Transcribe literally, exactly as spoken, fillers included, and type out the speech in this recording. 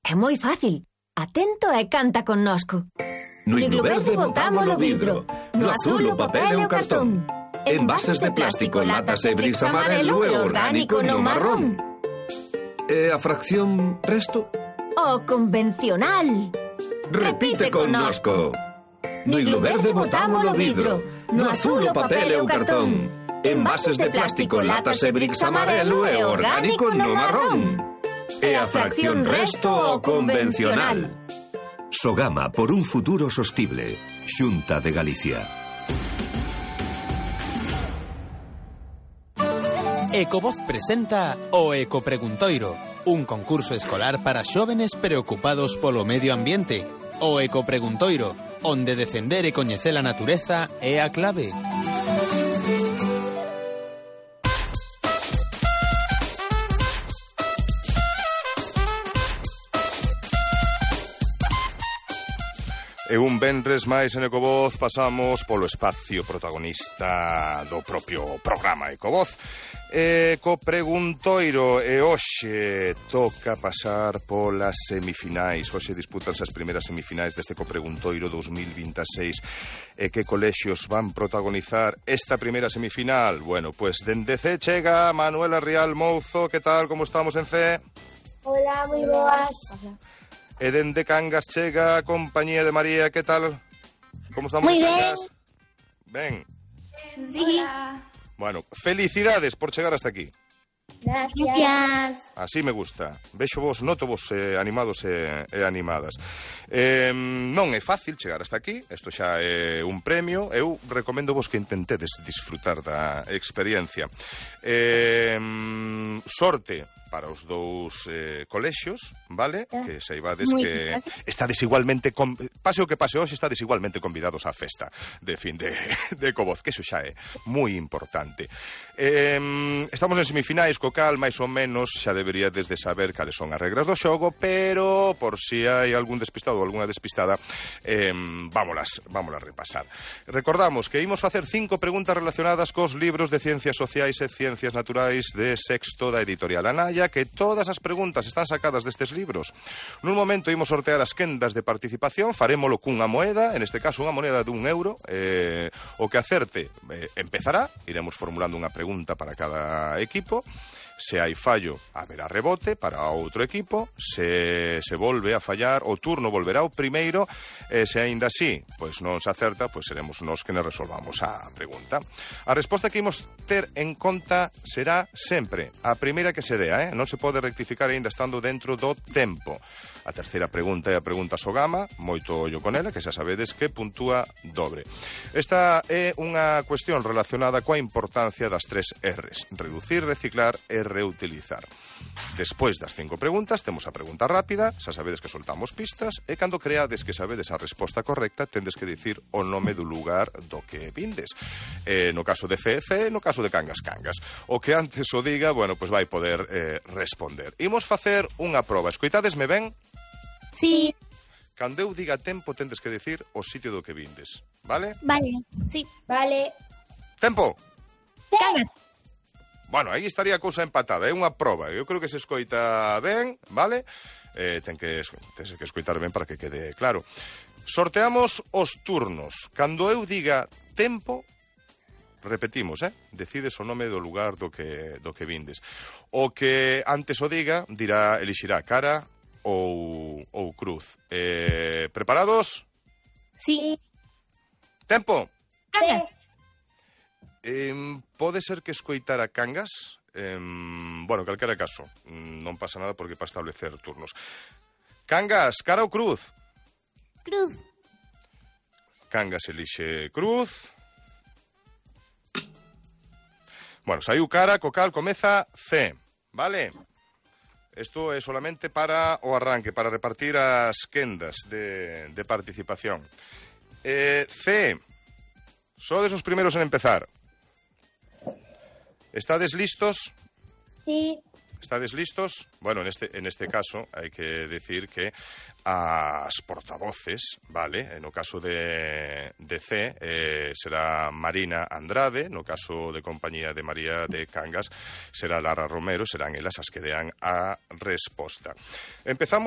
É moi fácil. Atento e canta connosco. No iglo verde botamos o vidro, no azul o papel e o cartón. Envases de plástico, latas e bricks amarelo e orgánico no marrón. E a fracción resto? O convencional. Repite connosco. No iglo verde botamos o vidro, no azul o papel e o cartón. Envases de plástico, latas e bricks amarelo e orgánico no marrón. E a fracción resto o convencional. Sogama por un futuro sostible. Xunta de Galicia. Ecovoz presenta o Ecopreguntoiro, un concurso escolar para xóvenes preocupados polo medio ambiente. O Ecopreguntoiro, onde defender e coñecer a natureza é a clave. E un venres máis en Ecovoz pasamos polo espacio protagonista do propio programa Ecovoz. Ecopreguntoiro, e hoxe toca pasar polas semifinais. Hoxe disputanse as primeiras semifinais deste Ecopreguntoiro dos mil veintiséis. E que colexios van protagonizar esta primeira semifinal? Bueno, pois pues, dende C chega Manuela Rial Mouzo. Que tal, como estamos en C? Hola, moi boas. E dende Cangas chega a compañía de María, que tal? Como estamos Muy en Cangas? Ben. Sí. Bueno, felicidades por chegar hasta aquí. Gracias. Así me gusta. Vexo vos, noto vos eh, animados e, e animadas. Eh, non é fácil chegar hasta aquí. Isto xa é un premio. Eu recomendo vos que intentedes disfrutar da experiencia. Eh, sorte para os dous eh, colexios, vale? Que saibades que está desigualmente con... pase o que pase hoxe, está desigualmente convidados á festa de fin de, de Ecovoz, que iso xa é moi importante. Eh, estamos en semifinais, co cal máis ou menos xa deberíades de saber cales son as regras do xogo, pero por si hai algún despistado ou algunha despistada, eh, vámolas, vámolas repasar. Recordamos que imos facer cinco preguntas relacionadas cos libros de Ciencias Sociais e Ciencias Naturais de sexto da editorial Anaya, que todas as preguntas están sacadas destes libros. Nun momento imos sortear as quendas de participación, farémolo cunha moeda, en este caso unha moeda dun euro. Eh, o que acerte eh, empezará, iremos formulando unha pregunta para cada equipo. Se hai fallo, haberá rebote para outro equipo. Se se volve a fallar, o turno volverá ao primeiro. E se aínda así, pois non se acerta, pois seremos nós que nos resolvamos a pregunta. A resposta que imos ter en conta será sempre a primeira que se dea, eh? Non se pode rectificar aínda estando dentro do tempo. A terceira pregunta é a pregunta Sogama, moito ollo con ela, que xa sabedes que puntúa dobre. Esta é unha cuestión relacionada coa importancia das tres R's: reducir, reciclar e reutilizar. Despois das cinco preguntas, temos a pregunta rápida, xa sabedes que soltamos pistas, e cando creades que sabedes a resposta correcta, tendes que dicir o nome do lugar do que vindes. Eh, no caso de C, C, no caso de Cangas, Cangas. O que antes o diga, bueno, pois vai poder eh, responder. Imos facer unha proba. Escoitadesme ben? Sí. Cando eu diga tempo, tendes que dicir o sitio do que vindes, vale? Vale. Sí. Vale. Tempo! Cangas. Bueno, aí estaría a cousa empatada, é unha proba. Eu creo que se escoita ben, vale? Eh, ten que, ten que escoitar ben para que quede claro. Sorteamos os turnos. Cando eu diga tempo, repetimos, eh? Decides o nome do lugar do que, do que vindes. O que antes o diga, dirá, elixirá cara ou, ou cruz. Eh, preparados? Sí. Tempo! Cangas. Eh, pode ser que escoitara Cangas? Eh, bueno, calquera caso, non pasa nada porque para establecer turnos. Cangas, cara ou cruz? Cruz. Cangas elixe cruz. Bueno, saiu cara, co cal comeza C, vale? Isto é solamente para o arranque, para repartir as quendas de, de participación. Eh, C, sodes os primeros en empezar. ¿Estades listos? Sí. ¿Estades listos? Bueno, en este, en este caso hai que decir que as portavoces, vale, no caso de, de C eh, será Marina Andrade, no caso de compañía de María de Cangas será Lara Romero, serán elas as que dean a resposta. Empezamos